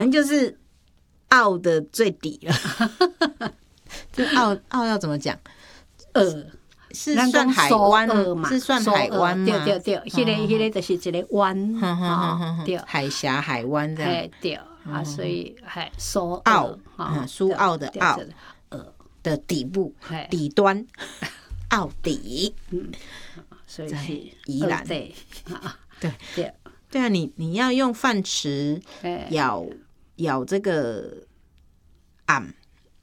就是澳的最底了。这澳要怎么讲？是算海湾吗？是算海湾吗？ 对，迄个就是一个湾， 对，海峡、海湾这样。 对所以苏澳，苏澳的澳的底部、底端，澳底。 所以是宜兰。对啊，你要用饭匙咬这个暗，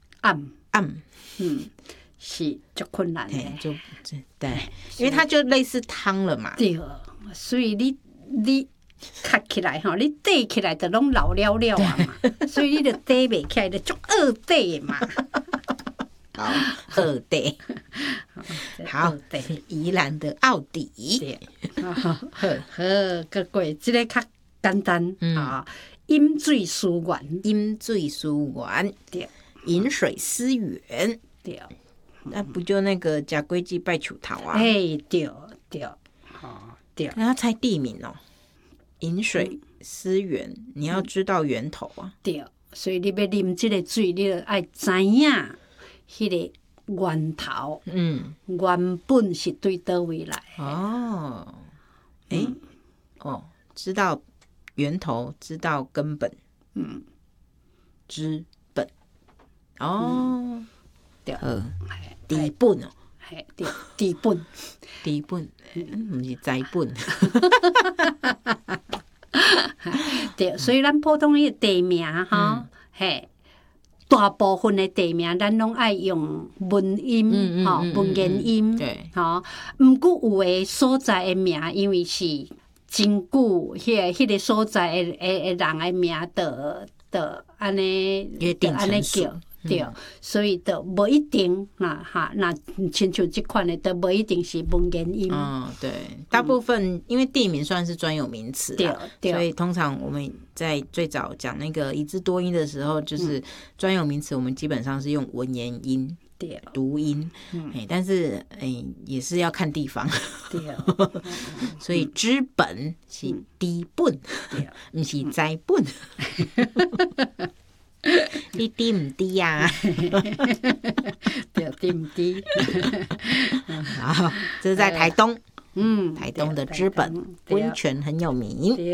是足困难的， 对，因为它就类似汤了嘛。 对，所以你卡起来吼，你底起来就拢老了了啊嘛，所以你就底袂起来，就足二底嘛。 好，二底，好，宜兰的澳底。 好，个过这个较简单啊，饮水思源， 饮水思源，对，饮水思源，对。那不就那个吃粿记拜树头啊？ 对，对。 那要猜地名哦，饮水思源，你要知道源头啊。 对，所以你要啉这个水，你就要知影迄个源头，原本是对倒位来的。 哦，知道源头，知道根本，知本，对，底本哦， 对，底本， 不是栽本。 对，所以咱普通的地名哈，大部分的地名咱拢爱用文音，文言音， 对， 毋过有的所在的名，因为是真久，迄个所在的人的名，就安尼叫。对，所以就无一定那亲像这款的，都无一定是文言音。 对，大部分因为地名算是专有名词， 对， 所以通常我们在最早讲那个一字多音的时候，就是专有名词，我们基本上是用文言音。对，读音，但是也是要看地方。对，所以知本是底本，不是栽本。你低唔低呀？ 对，低唔低？ 好，这是在台东，台东的知本温泉很有名。 对，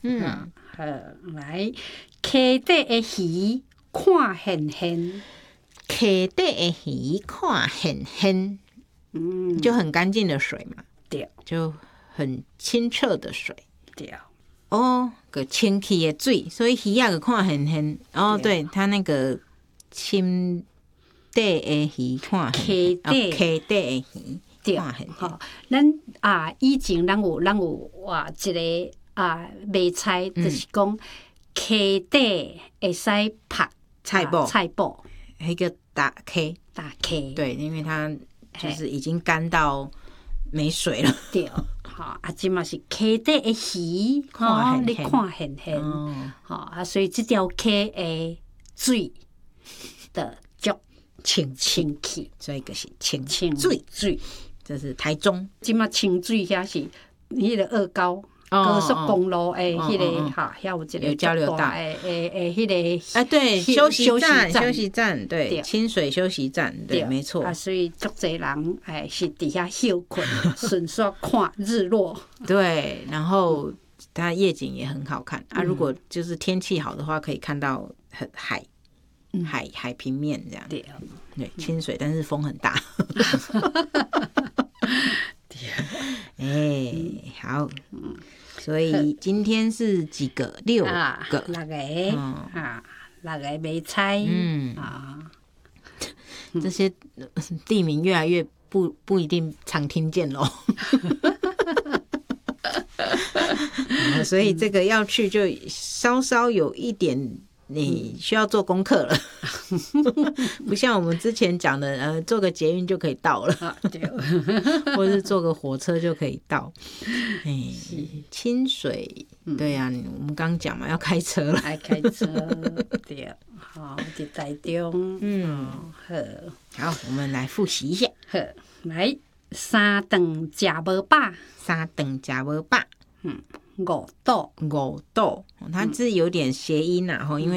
来，溪底的鱼看现现， 溪底的鱼看现现，就很干净的水嘛，对，就很清澈的水，对。个清气的水，所以鱼仔个看现现。对，它那个清底的鱼看现现，溪底的鱼看现现。 咱以前咱有一个卖菜，就是讲溪底会使拍菜脯， 那个大溪，对，因为它就是已经干到没水了。对。 即嘛是溪底的鱼，你看现现，所以这条溪的水的足清气， 所以就是清水，这是台中。 即嘛清水遐是迄个二高高速公路的迄个遐有一个交流道迄个对，休息站，对，清水休息站，对，没错。 所以足侪人是伫遐休困，顺续看日落。对， 然后它夜景也很好看如果就是天气好的话，可以看到海平面这样。对，清水，但是风很大。好。所以今天是几个？6个 ，6个没猜。 这些地名越来越不一定常听见咯。所以这个要去就稍稍有一点。你需要做功课了，不像我们之前讲的，坐个捷运就可以到了，或是坐个火车就可以到。清水，对呀，我们刚讲嘛，要开车了， 开车，对，好，在台中， 好，我们来复习一下， 来，3顿吃无饱， 五斗， 五斗，它是有点谐音啊，因为